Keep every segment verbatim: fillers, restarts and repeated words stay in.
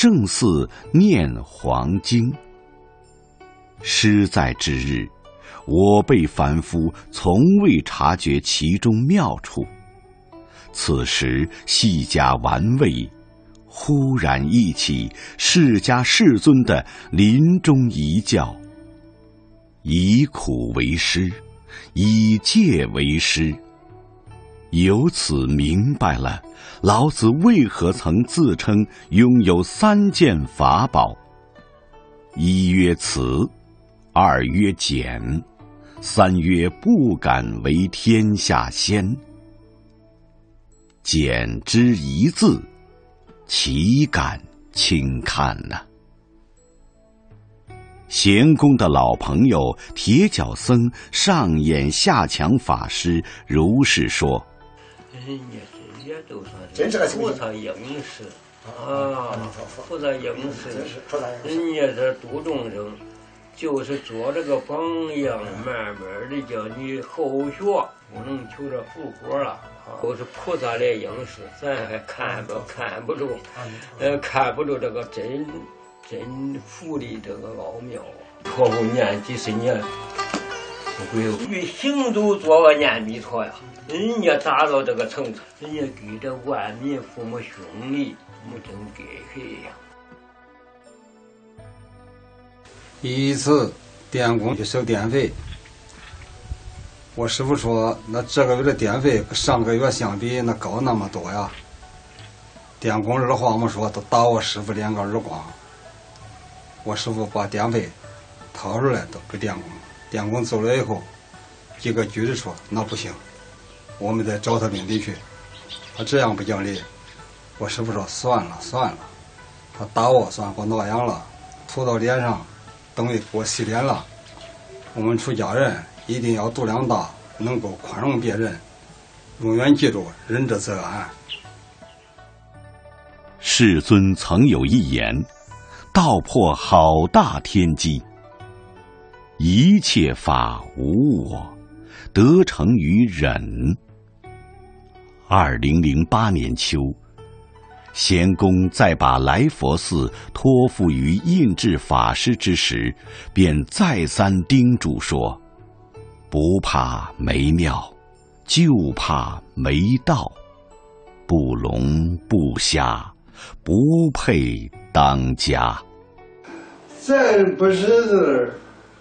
圣寺念黄经。诗在之日，我辈凡夫从未察觉其中妙处。此时细加玩味，忽然忆起释迦世尊的临终遗教：以苦为师，以戒为师。由此明白了老子为何曾自称拥有三件法宝：一曰慈，二曰俭，三曰不敢为天下先。俭之一字，岂敢轻看呢？咸公的老朋友铁脚僧上演下强法师如是说： 人家这些都算是菩萨应时啊，菩萨应时，人家这度众生，就是做这个榜样，慢慢的叫你后学，不能求着复活了。都是菩萨来应时，咱还看不看不住，呃，看不住这个真真佛的这个奥妙。托付念几十年，不会与行走做个念弥陀呀。人家达到这个层次，人家给这万民父母兄弟，没真给谁呀？ 一次电工去收电费，我师傅说，那这个月的电费跟上个月相比，那高那么多呀。电工二话没说，都打我师傅两个耳光。我师傅把电费掏出来都给电工，电工走了以后，几个局的说，那不行，我们得找他领地去，他这样不讲理。我师傅说算了算了，他打我算给我挠痒了，涂到脸上，等于给我洗脸了。我们出家人一定要度量大，能够宽容别人，永远记住仁者则安。 世尊曾有一言，道破好大天机：一切法无我，得成于忍。二零零八年秋，咸公在把来佛寺托付于印智法师之时，便再三叮嘱说：不怕没庙，就怕没道。不聋不瞎，不配当家。 咱不识字，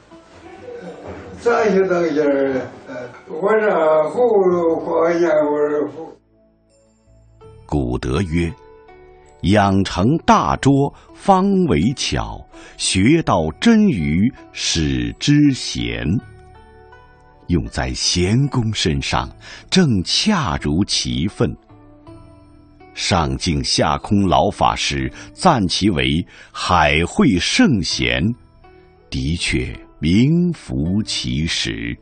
咋去当家呢？我让葫芦画燕窝符。 古德曰：养成大拙，方为巧；学到真愚，使之贤。用在咸公身上，正恰如其分。上净下空老法师赞其为海会圣贤，的确名副其实。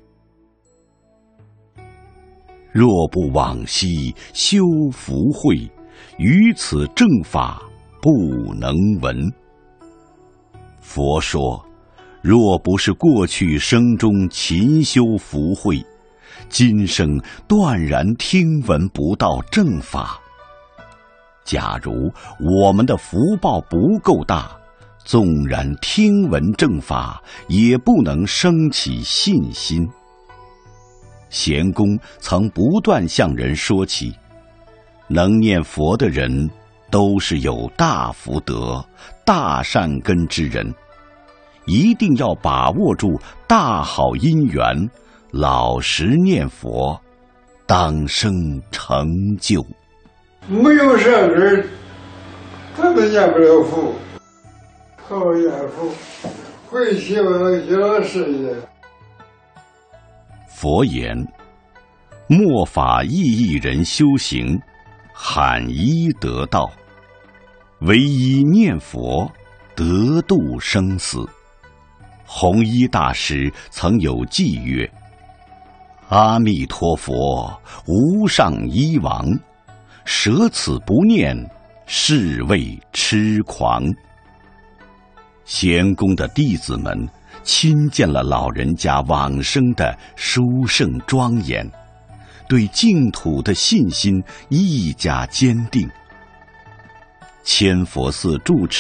若不往昔修福慧，于此正法不能闻。佛说，若不是过去生中勤修福慧，今生断然听闻不到正法。假如我们的福报不够大，纵然听闻正法，也不能升起信心。咸公曾不断向人说起，能念佛的人都是有大福德、大善根之人，一定要把握住大好因缘，老实念佛，当生成就。 没有善根，他们念不了佛，好念佛，会希望小事业。 佛言：末法异义人修行，罕一得道。唯一念佛，得度生死。弘一大师曾有偈曰：阿弥陀佛，无上医王，舍此不念，是谓痴狂。咸公的弟子们亲见了老人家往生的殊胜庄严，对净土的信心愈加坚定。千佛寺住持